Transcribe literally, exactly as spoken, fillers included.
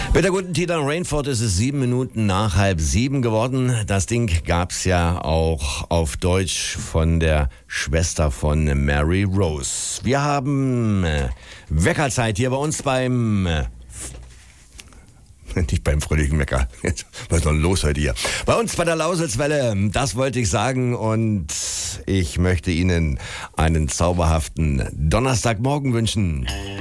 Mit der guten Tina Rainford ist es sieben Minuten nach halb sieben geworden. Das Ding gab's ja auch auf Deutsch von der Schwester von Mary Rose. Wir haben äh, Weckerzeit hier bei uns beim... Äh, Nicht beim fröhlichen Wecker. Was ist noch los heute hier? Bei uns bei der Lauselswelle, das wollte ich sagen. Und ich möchte Ihnen einen zauberhaften Donnerstagmorgen wünschen.